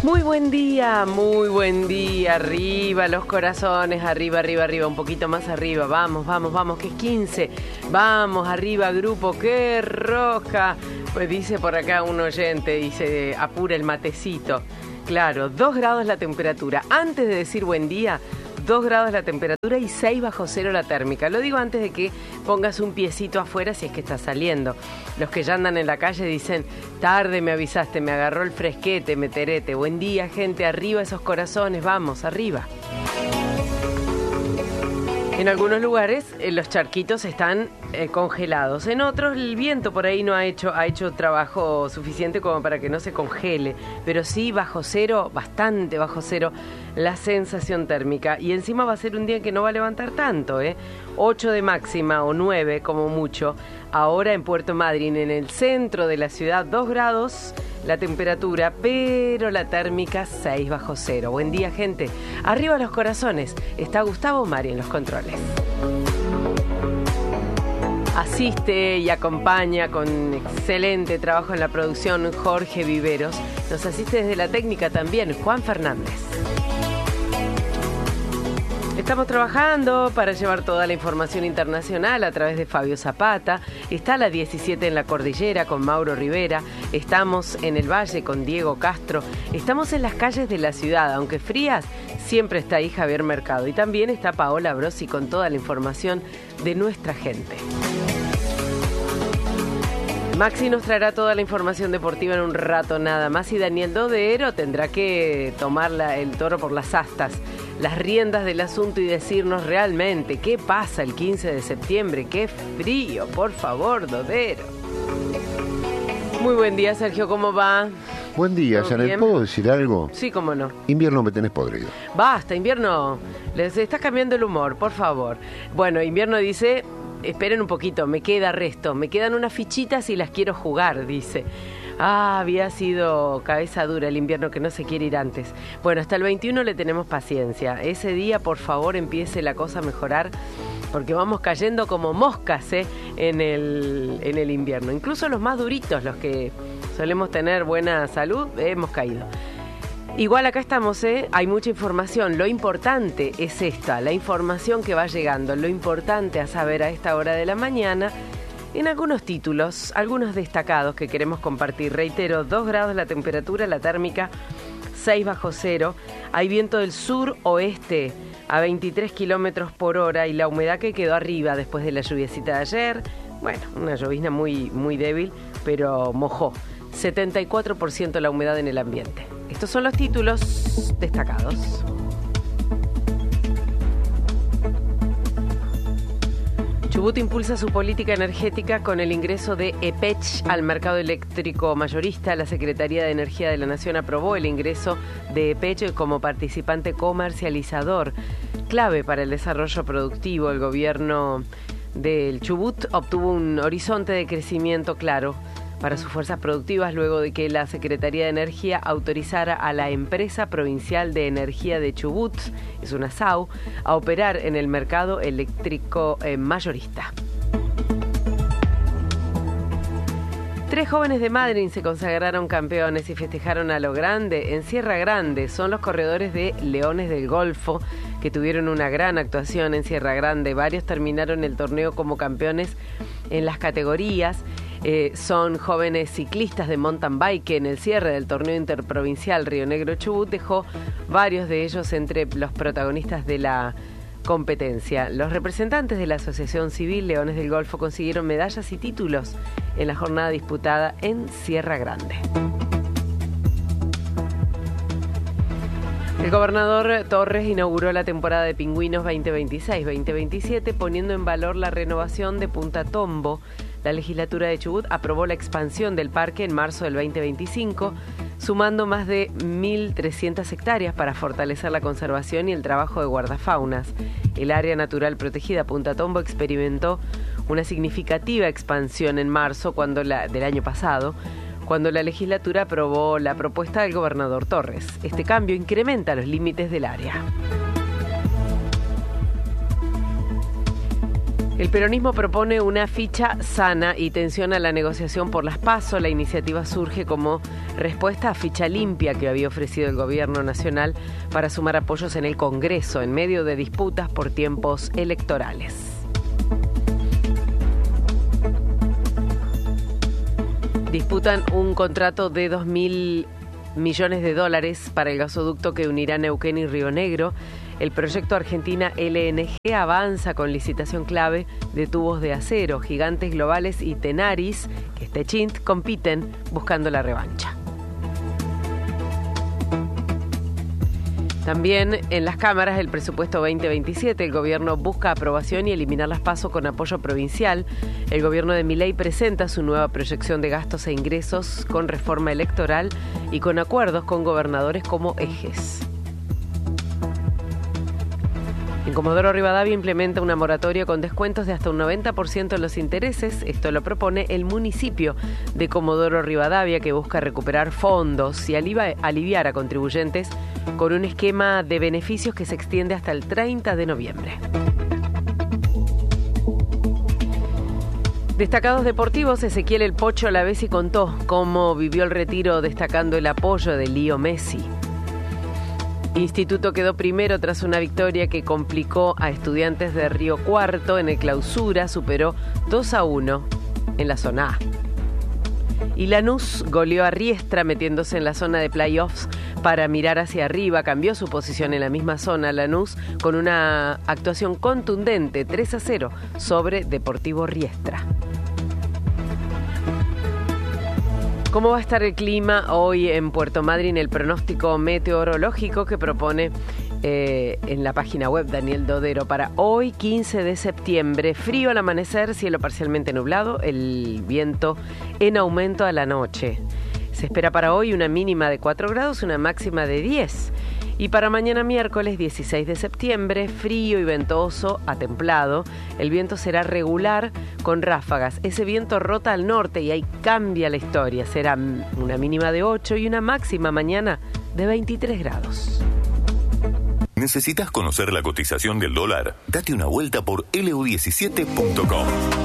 Muy buen día, arriba los corazones, arriba, un poquito más arriba, vamos, que es 15, vamos, arriba grupo, qué roja, pues dice por acá un oyente, dice, apura el matecito, claro, 2 grados la temperatura, antes de decir buen día, 2 grados la temperatura y 6 bajo cero la térmica. Lo digo antes de que pongas un piecito afuera si es que estás saliendo. Los que ya andan en la calle dicen, tarde me avisaste, me agarró el fresquete, me terete. Buen día, gente, arriba esos corazones, vamos, arriba. En algunos lugares los charquitos están congelados. En otros el viento por ahí no ha hecho trabajo suficiente como para que no se congele. Pero sí bajo cero, bastante bajo cero, la sensación térmica. Y encima va a ser un día que no va a levantar tanto, 8 de máxima o 9 como mucho. Ahora en Puerto Madryn, en el centro de la ciudad, 2 grados la temperatura, pero la térmica 6 bajo cero. Buen día, gente. Arriba los corazones. Está Gustavo Mari en los controles. Asiste y acompaña con excelente trabajo en la producción Jorge Viveros. Nos asiste desde la técnica también Juan Fernández. Estamos trabajando para llevar toda la información internacional a través de Fabio Zapata. Está la 17 en la Cordillera con Mauro Rivera. Estamos en el Valle con Diego Castro. Estamos en las calles de la ciudad, aunque frías, siempre está ahí Javier Mercado. Y también está Paola Brosi con toda la información de nuestra gente. Maxi nos traerá toda la información deportiva en un rato nada más y Daniel Dodero tendrá que tomar el toro por las astas, las riendas del asunto y decirnos realmente qué pasa el 15 de septiembre. ¡Qué frío! Por favor, Dodero. Muy buen día, Sergio, ¿cómo va? Buen día, Janet, ¿puedo decir algo? Sí, cómo no. Invierno me tenés podrido. Basta, invierno, les estás cambiando el humor, por favor. Bueno, invierno dice... Esperen un poquito, me quedan unas fichitas y las quiero jugar, dice. Había sido cabeza dura el invierno que no se quiere ir antes. Bueno, hasta el 21 le tenemos paciencia. Ese día, por favor, empiece la cosa a mejorar, porque vamos cayendo como moscas en el invierno. Incluso los más duritos, los que solemos tener buena salud, hemos caído. Igual acá estamos, hay mucha información. Lo importante es esta, la información que va llegando. Lo importante a saber a esta hora de la mañana, en algunos títulos, algunos destacados que queremos compartir. Reitero, 2 grados la temperatura, la térmica 6 bajo cero. Hay viento del sur-oeste a 23 kilómetros por hora y la humedad que quedó arriba después de la lluviecita de ayer. Bueno, una llovizna muy, muy débil, pero mojó. 74% la humedad en el ambiente. Estos son los títulos destacados. Chubut impulsa su política energética con el ingreso de EPECH al mercado eléctrico mayorista. La Secretaría de Energía de la Nación aprobó el ingreso de EPECH como participante comercializador, clave para el desarrollo productivo. El gobierno del Chubut obtuvo un horizonte de crecimiento claro para sus fuerzas productivas luego de que la Secretaría de Energía autorizara a la Empresa Provincial de Energía de Chubut, es una SAU, a operar en el mercado eléctrico mayorista. 3 jóvenes de Madryn se consagraron campeones y festejaron a lo grande en Sierra Grande. Son los corredores de Leones del Golfo, que tuvieron una gran actuación en Sierra Grande. Varios terminaron el torneo como campeones en las categorías. Son jóvenes ciclistas de mountain bike que en el cierre del torneo interprovincial Río Negro Chubut dejó varios de ellos entre los protagonistas de la competencia. Los representantes de la Asociación Civil Leones del Golfo consiguieron medallas y títulos en la jornada disputada en Sierra Grande. El gobernador Torres inauguró la temporada de pingüinos 2026-2027 poniendo en valor la renovación de Punta Tombo. La legislatura de Chubut aprobó la expansión del parque en marzo del 2025, sumando más de 1.300 hectáreas para fortalecer la conservación y el trabajo de guardafaunas. El área natural protegida Punta Tombo experimentó una significativa expansión en marzo del año pasado, cuando la legislatura aprobó la propuesta del gobernador Torres. Este cambio incrementa los límites del área. El peronismo propone una ficha sana y tensiona la negociación por las PASO. La iniciativa surge como respuesta a ficha limpia que había ofrecido el gobierno nacional para sumar apoyos en el Congreso en medio de disputas por tiempos electorales. Disputan un contrato de 2.000 millones de dólares para el gasoducto que unirá Neuquén y Río Negro. El proyecto Argentina LNG avanza con licitación clave de tubos de acero. Gigantes Globales y Tenaris, que es Techint, compiten buscando la revancha. También en las cámaras del presupuesto 2027, el gobierno busca aprobación y eliminar las PASO con apoyo provincial. El gobierno de Milei presenta su nueva proyección de gastos e ingresos con reforma electoral y con acuerdos con gobernadores como ejes. En Comodoro Rivadavia implementa una moratoria con descuentos de hasta un 90% en los intereses. Esto lo propone el municipio de Comodoro Rivadavia, que busca recuperar fondos y aliviar a contribuyentes con un esquema de beneficios que se extiende hasta el 30 de noviembre. Destacados deportivos, Ezequiel El Pocho Lavezzi contó cómo vivió el retiro destacando el apoyo de Lío Messi. Instituto quedó primero tras una victoria que complicó a Estudiantes de Río Cuarto. En el clausura superó 2-1 en la zona A. Y Lanús goleó a Riestra metiéndose en la zona de playoffs para mirar hacia arriba. Cambió su posición en la misma zona Lanús con una actuación contundente 3-0 sobre Deportivo Riestra. ¿Cómo va a estar el clima hoy en Puerto Madryn? El pronóstico meteorológico que propone en la página web Daniel Dodero para hoy 15 de septiembre. Frío al amanecer, cielo parcialmente nublado, el viento en aumento a la noche. Se espera para hoy una mínima de 4 grados, una máxima de 10. Y para mañana miércoles 16 de septiembre, frío y ventoso a templado. El viento será regular con ráfagas. Ese viento rota al norte y ahí cambia la historia. Será una mínima de 8 y una máxima mañana de 23 grados. ¿Necesitas conocer la cotización del dólar? Date una vuelta por lu17.com.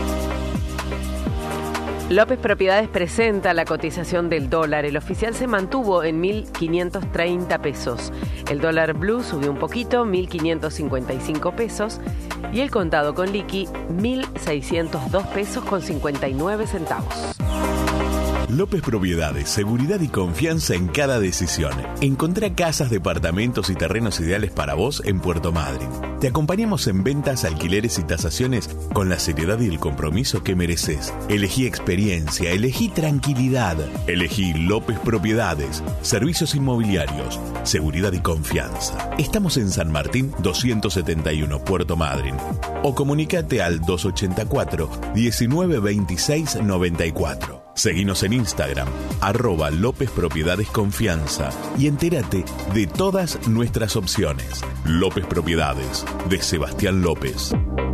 López Propiedades presenta la cotización del dólar. El oficial se mantuvo en 1.530 pesos. El dólar blue subió un poquito, 1.555 pesos. Y el contado con liqui, 1.602 pesos con 59 centavos. López Propiedades, seguridad y confianza en cada decisión. Encontrá casas, departamentos y terrenos ideales para vos en Puerto Madryn. Te acompañamos en ventas, alquileres y tasaciones con la seriedad y el compromiso que mereces. Elegí experiencia, elegí tranquilidad. Elegí López Propiedades, servicios inmobiliarios, seguridad y confianza. Estamos en San Martín 271, Puerto Madryn. O comunicate al 284 1926 94. Seguinos en Instagram, @López Propiedades Confianza y entérate de todas nuestras opciones. López Propiedades, de Sebastián López.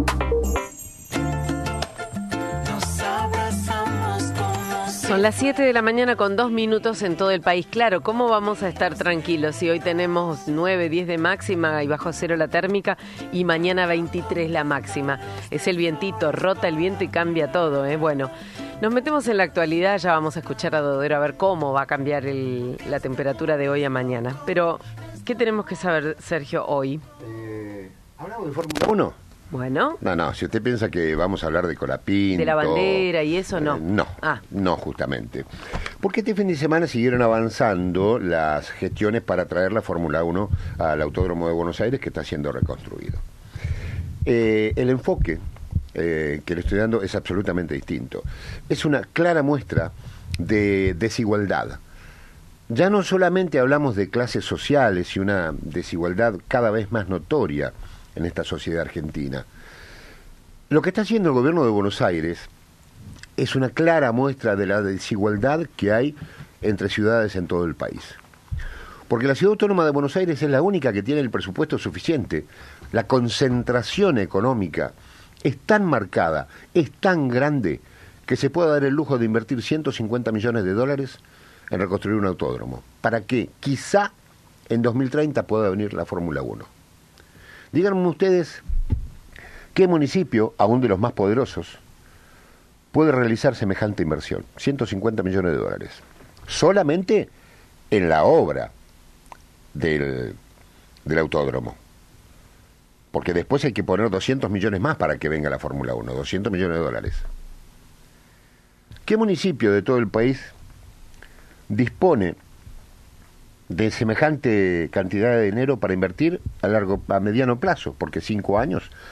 Son las 7 de la mañana con 2 minutos en todo el país. Claro, ¿cómo vamos a estar tranquilos si hoy tenemos 9, 10 de máxima y bajo cero la térmica y mañana 23 la máxima? Es el vientito, rota el viento y cambia todo, ¿eh? Bueno, nos metemos en la actualidad, ya vamos a escuchar a Dodero a ver cómo va a cambiar la temperatura de hoy a mañana. Pero, ¿qué tenemos que saber, Sergio, hoy? ¿Hablamos de Fórmula 1? Bueno. No, si usted piensa que vamos a hablar de Colapinto... De la bandera y eso, no. No, justamente. Porque este fin de semana siguieron avanzando las gestiones para traer la Fórmula 1 al Autódromo de Buenos Aires, que está siendo reconstruido. El enfoque que le estoy dando es absolutamente distinto. Es una clara muestra de desigualdad. Ya no solamente hablamos de clases sociales y una desigualdad cada vez más notoria en esta sociedad argentina. Lo que está haciendo el gobierno de Buenos Aires es una clara muestra de la desigualdad que hay entre ciudades en todo el país. Porque la ciudad autónoma de Buenos Aires es la única que tiene el presupuesto suficiente. La concentración económica es tan marcada, es tan grande, que se puede dar el lujo de invertir 150 millones de dólares en reconstruir un autódromo, para que quizá en 2030 pueda venir la Fórmula 1. Díganme ustedes, ¿Qué municipio, aún de los más poderosos, puede realizar semejante inversión? 150 millones de dólares. Solamente en la obra del autódromo. Porque después hay que poner 200 millones más para que venga la Fórmula 1, 200 millones de dólares. ¿Qué municipio de todo el país dispone de semejante cantidad de dinero para invertir a mediano plazo? Porque 5 años